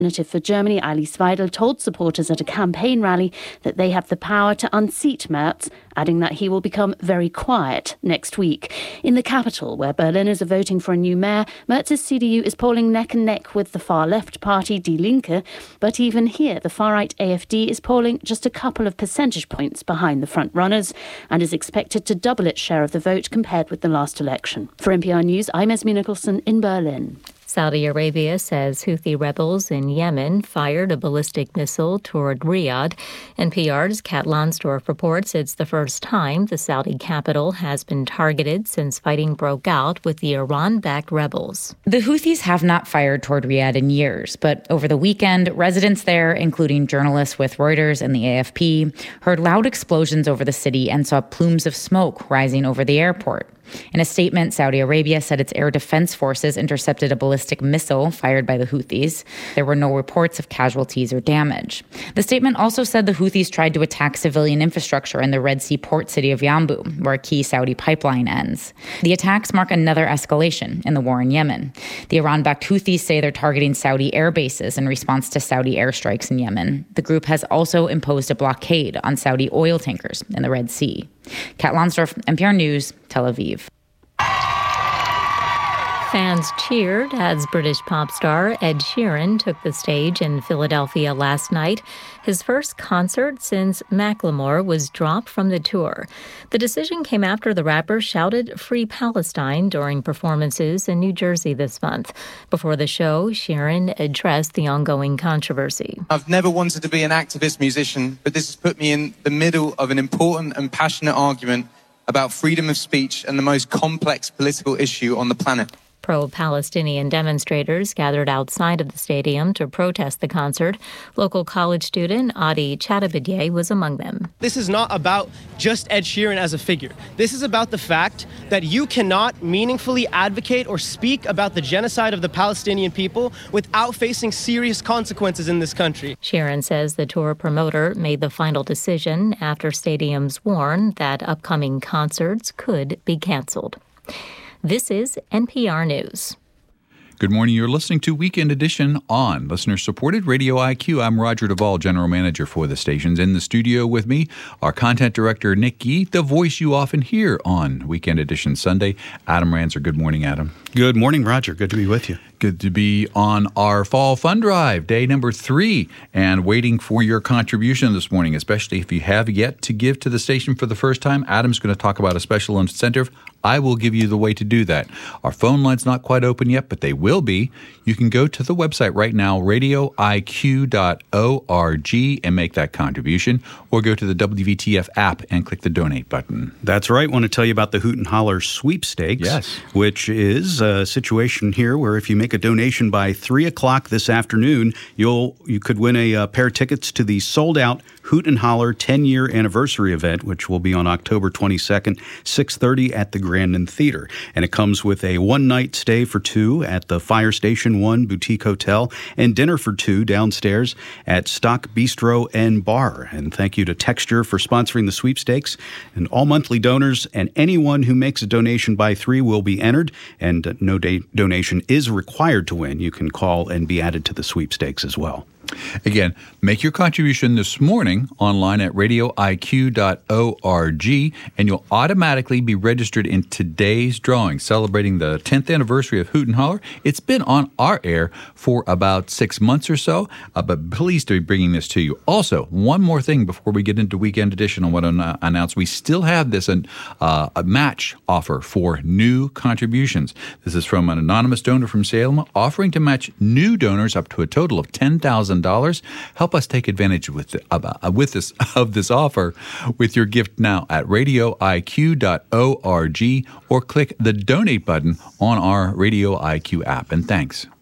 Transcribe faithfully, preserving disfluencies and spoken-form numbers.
Alternative for Germany, Alice Weidel, told supporters at a campaign rally that they have the power to unseat Merz, adding that he will become very quiet next week. In the capital, where Berliners are voting for a new mayor, Merz's C D U is polling neck and neck with the far-left party Die Linke, but even here, the far-right A F D is polling just a couple of percentage points behind the front-runners and is expected to double its share of the vote compared with the last election. For N P R News, I'm Esme Nicholson in Berlin. Saudi Arabia says Houthi rebels in Yemen fired a ballistic missile toward Riyadh. N P R's Kat Lonsdorf reports it's the first time the Saudi capital has been targeted since fighting broke out with the Iran-backed rebels. The Houthis have not fired toward Riyadh in years, but over the weekend, residents there, including journalists with Reuters and the A F P, heard loud explosions over the city and saw plumes of smoke rising over the airport. In a statement, Saudi Arabia said its air defense forces intercepted a ballistic missile fired by the Houthis. There were no reports of casualties or damage. The statement also said the Houthis tried to attack civilian infrastructure in the Red Sea port city of Yanbu, where a key Saudi pipeline ends. The attacks mark another escalation in the war in Yemen. The Iran-backed Houthis say they're targeting Saudi air bases in response to Saudi airstrikes in Yemen. The group has also imposed a blockade on Saudi oil tankers in the Red Sea. Kat Lonsdorf, N P R News, Tel Aviv. Fans cheered as British pop star Ed Sheeran took the stage in Philadelphia last night, his first concert since Macklemore was dropped from the tour. The decision came after the rapper shouted "Free Palestine" during performances in New Jersey this month. Before the show, Sheeran addressed the ongoing controversy. I've never wanted to be an activist musician, but this has put me in the middle of an important and passionate argument about freedom of speech and the most complex political issue on the planet. Pro-Palestinian demonstrators gathered outside of the stadium to protest the concert. Local college student Adi Chattabidier was among them. This is not about just Ed Sheeran as a figure. This is about the fact that you cannot meaningfully advocate or speak about the genocide of the Palestinian people without facing serious consequences in this country. Sheeran says the tour promoter made the final decision after stadiums warned that upcoming concerts could be canceled. This is N P R News. Good morning. You're listening to Weekend Edition on listener-supported Radio I Q. I'm Roger Duvall, General Manager for the stations. In the studio with me, our Content Director, Nick Yee, the voice you often hear on Weekend Edition Sunday, Adam Ranzer. Good morning, Adam. Good morning, Roger. Good to be with you. Good to be on our Fall Fund Drive, day number three, and waiting for your contribution this morning, especially if you have yet to give to the station for the first time. Adam's going to talk about a special incentive. I will give you the way to do that. Our phone line's not quite open yet, but they will be. You can go to the website right now, radio I Q dot org, and make that contribution, or go to the W V T F app and click the donate button. That's right. I want to tell you about the Hoot and Holler Sweepstakes, yes, which is a situation here where if you make a donation by three o'clock this afternoon, you'll you could win a, a pair of tickets to the sold-out Hoot and Holler ten-year anniversary event, which will be on October twenty-second, six thirty at the Grandin Theater. And it comes with a one-night stay for two at the Fire Station One Boutique Hotel and dinner for two downstairs at Stock Bistro and Bar. And thank you to Texture for sponsoring the sweepstakes. And all monthly donors and anyone who makes a donation by three will be entered, and no da- donation is required to win. You can call and be added to the sweepstakes as well. Again, make your contribution this morning online at radio I Q dot org, and you'll automatically be registered in today's drawing, celebrating the tenth anniversary of Hoot and Holler. It's been on our air for about six months or so, uh, but pleased to be bringing this to you. Also, one more thing before we get into Weekend Edition, I want to announce we still have this uh, a match offer for new contributions. This is from an anonymous donor from Salem, offering to match new donors up to a total of ten thousand dollars. Help us take advantage with the, uh, with this of this offer with your gift now at radio I Q dot org or click the donate button on our Radio I Q app. And thanks.